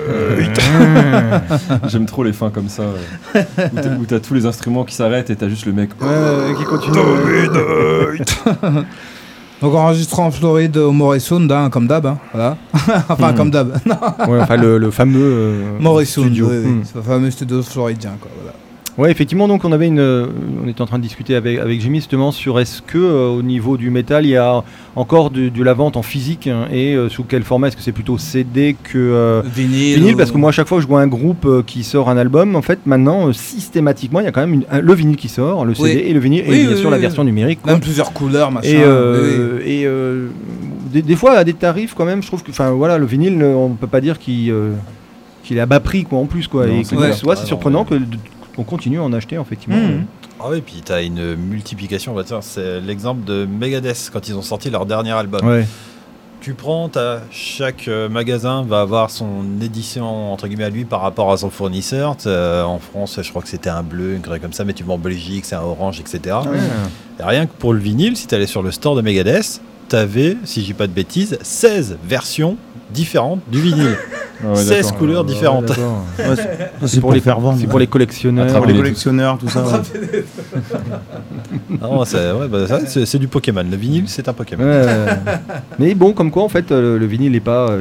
J'aime trop les fins comme ça, où t'as tous les instruments qui s'arrêtent et t'as juste le mec qui continue. Donc enregistré en Floride au Morrison, comme d'hab, hein, voilà. Enfin comme d'hab. Ouais, enfin le fameux Morrison studio. Oui. C'est le fameux studio floridien, quoi. Voilà. Ouais, effectivement, donc on était en train de discuter avec Jimmy justement sur est-ce que au niveau du métal, il y a encore de la vente en physique et sous quel format? Est-ce que c'est plutôt CD que vinyle? Parce que moi, à chaque fois que je vois un groupe qui sort un album, en fait, maintenant, systématiquement, il y a quand même le vinyle qui sort, le CD et le vinyle, et bien sûr la version numérique. Même plusieurs couleurs, machin. Et des fois, à des tarifs, quand même, je trouve que, enfin voilà, le vinyle, on ne peut pas dire qu'il est à bas prix, quoi, en plus, quoi. Non, et c'est surprenant que on continue à en acheter, effectivement. Ah oui, puis tu as une multiplication. C'est l'exemple de Megadeth quand ils ont sorti leur dernier album. Ouais. Tu prends, chaque magasin va avoir son édition entre guillemets à lui par rapport à son fournisseur. En France, je crois que c'était un bleu, une grille comme ça, mais tu vas en Belgique, c'est un orange, etc. Et rien que pour le vinyle, si tu allais sur le store de Megadeth, tu avais, si je dis pas de bêtises, 16 versions différentes du vinyle. 16 couleurs différentes. C'est pour les faire vendre. C'est pour les collectionneurs. Pour les collectionneurs, tout ça. Non, c'est du Pokémon. Le vinyle, c'est un Pokémon. Mais bon, comme quoi, en fait, le vinyle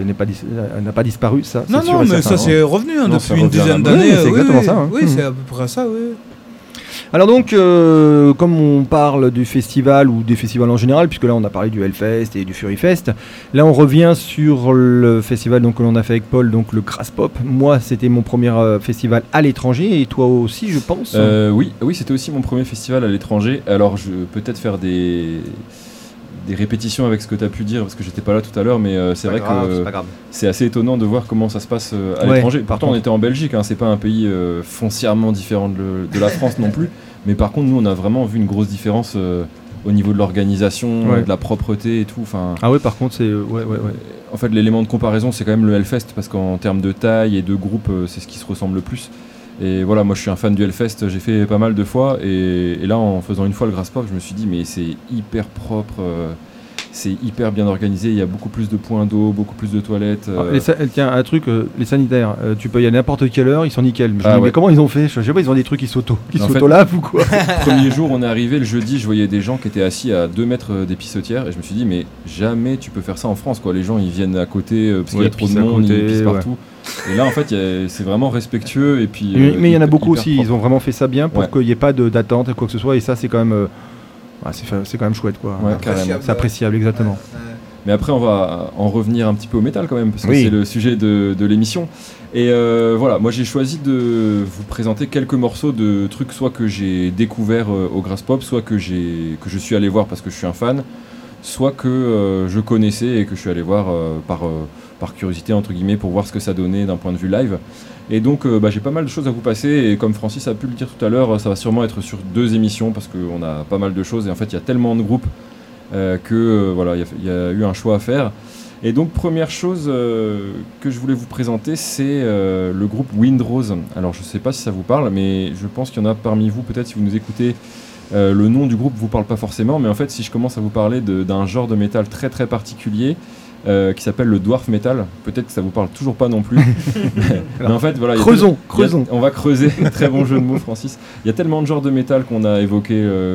n'a pas disparu. Ça, non, sûr mais ça c'est revenu depuis une dizaine d'années. C'est exactement ça. Oui, c'est à peu près ça, oui. Alors donc, comme on parle du festival ou des festivals en général, puisque là on a parlé du Hellfest et du Furyfest, là on revient sur le festival donc, que l'on a fait avec Paul, donc le Graspop. Moi c'était mon premier festival à l'étranger, et toi aussi je pense. Oui, c'était aussi mon premier festival à l'étranger. Alors je vais peut-être faire des répétitions avec ce que tu as pu dire, parce que j'étais pas là tout à l'heure, mais c'est vrai que c'est assez étonnant de voir comment ça se passe à l'étranger. Pourtant on était en Belgique, hein, c'est pas un pays foncièrement différent de la France non plus, mais par contre nous on a vraiment vu une grosse différence au niveau de l'organisation, de la propreté et tout. Ah ouais, par contre c'est... En fait l'élément de comparaison c'est quand même le Hellfest, parce qu'en termes de taille et de groupe c'est ce qui se ressemble le plus. Et voilà, moi je suis un fan du Hellfest, j'ai fait pas mal de fois, et là en faisant une fois le Graspop, je me suis dit mais c'est hyper propre, c'est hyper bien organisé, il y a beaucoup plus de points d'eau, beaucoup plus de toilettes. Tiens, un truc, les sanitaires, tu peux y aller à n'importe quelle heure, ils sont nickel. Mais comment ils ont fait? Je sais pas, ils ont des trucs qui s'auto-lavent ou quoi? Premier jour, on est arrivé le jeudi, je voyais des gens qui étaient assis à 2 mètres des pissotières, et je me suis dit mais jamais tu peux faire ça en France, quoi. Les gens ils viennent à côté parce qu'il y a trop de monde, ils pissent partout. Et là en fait c'est vraiment respectueux, et puis mais il y en a beaucoup aussi propre. Ils ont vraiment fait ça bien pour qu'il n'y ait pas d'attente quoi que ce soit, et ça c'est quand même c'est quand même chouette, quoi. C'est appréciable, exactement. Mais après on va en revenir un petit peu au métal quand même, parce que c'est le sujet de l'émission. Et voilà, moi j'ai choisi de vous présenter quelques morceaux de trucs soit que j'ai découvert au Graspop, soit que je suis allé voir parce que je suis un fan, soit que je connaissais et que je suis allé voir par curiosité entre guillemets, pour voir ce que ça donnait d'un point de vue live. Et donc j'ai pas mal de choses à vous passer, et comme Francis a pu le dire tout à l'heure, ça va sûrement être sur 2 émissions parce qu'on a pas mal de choses, et en fait il y a tellement de groupes que voilà, il y a eu un choix à faire. Et donc première chose que je voulais vous présenter, c'est le groupe Windrose. Alors je sais pas si ça vous parle, mais je pense qu'il y en a parmi vous, peut-être si vous nous écoutez, le nom du groupe vous parle pas forcément, mais en fait si je commence à vous parler d'un genre de métal très très particulier qui s'appelle le dwarf metal, peut-être que ça vous parle toujours pas non plus. mais en fait voilà, creusons. On va creuser. Très bon jeu de mots, Francis. Il y a tellement de genres de métal qu'on a évoqué,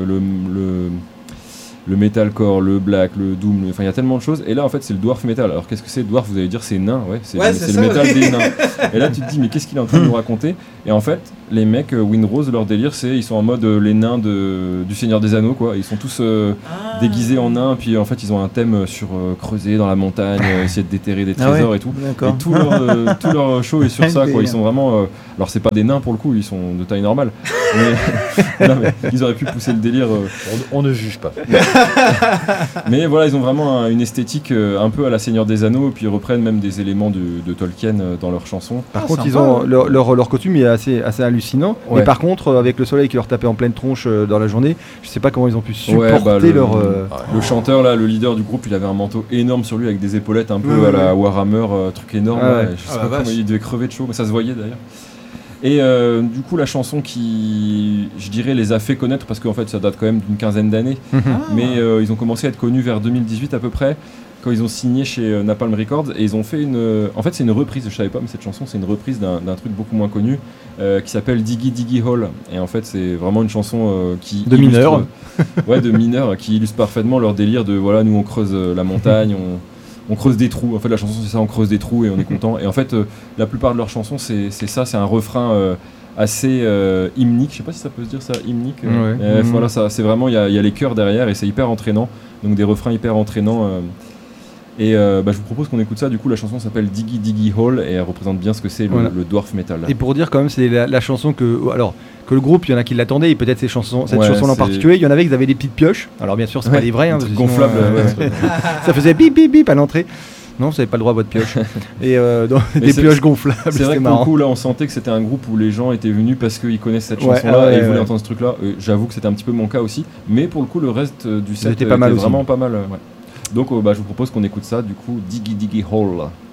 le metalcore, le black, le doom, enfin il y a tellement de choses, et là en fait c'est le dwarf metal. Alors qu'est-ce que c'est dwarf? Vous allez dire c'est nain, c'est le métal des nains. Et là tu te dis mais qu'est-ce qu'il est en train de nous raconter? Et en fait les mecs Windrose, leur délire c'est ils sont en mode les nains du Seigneur des Anneaux, quoi. Ils sont tous déguisés en nains, puis en fait ils ont un thème sur creuser dans la montagne, essayer de déterrer des trésors et tout. D'accord. Et tout leur show est sur ça, quoi. Ils sont vraiment alors c'est pas des nains pour le coup, ils sont de taille normale, mais, non, mais ils auraient pu pousser le délire. On ne juge pas. Mais voilà, ils ont vraiment une esthétique un peu à la Seigneur des Anneaux, et puis ils reprennent même des éléments de Tolkien dans leurs chansons. Par contre, ils ont leur costume est assez hallucinant. Ouais. Mais par contre, avec le soleil qui leur tapait en pleine tronche dans la journée, je sais pas comment ils ont pu supporter le chanteur là, le leader du groupe, il avait un manteau énorme sur lui avec des épaulettes un peu à la Warhammer, truc énorme. Je sais pas comment il devait crever de chaud, mais ça se voyait d'ailleurs. Et du coup la chanson qui, je dirais, les a fait connaître, parce qu'en fait ça date quand même d'une quinzaine d'années, mais ils ont commencé à être connus vers 2018 à peu près, quand ils ont signé chez Napalm Records, et ils ont fait en fait c'est une reprise, je savais pas, mais cette chanson c'est une reprise d'un truc beaucoup moins connu qui s'appelle Diggy Diggy Hole, et en fait c'est vraiment une chanson qui de mineurs de mineurs, qui illustre parfaitement leur délire de voilà, nous on creuse la montagne, on creuse des trous. En fait la chanson c'est ça, on creuse des trous et on est content, et en fait la plupart de leurs chansons c'est ça, c'est un refrain assez hymnique, je sais pas si ça peut se dire ça, hymnique, voilà, ça, c'est vraiment, il y a les chœurs derrière et c'est hyper entraînant, donc des refrains hyper entraînants. Et je vous propose qu'on écoute ça. Du coup, la chanson s'appelle Diggy Diggy Hole et elle représente bien ce que c'est le dwarf metal. Et pour dire quand même, c'est la chanson que le groupe, il y en a qui l'attendaient, et peut-être cette chanson en particulier, il y en avait qui avaient des petites pioches. Alors bien sûr, c'est pas les vrais, gonflables. Ça faisait bip bip bip à l'entrée. Non, vous n'avez pas le droit à votre pioche. Et des pioches gonflables. C'est vrai que pour le coup, là, on sentait que c'était un groupe où les gens étaient venus parce qu'ils connaissent cette chanson-là et ils voulaient entendre ce truc-là. J'avoue que c'était un petit peu mon cas aussi, mais pour le coup, le reste du set était vraiment pas mal. Donc je vous propose qu'on écoute ça, du coup, Diggy Diggy Hole.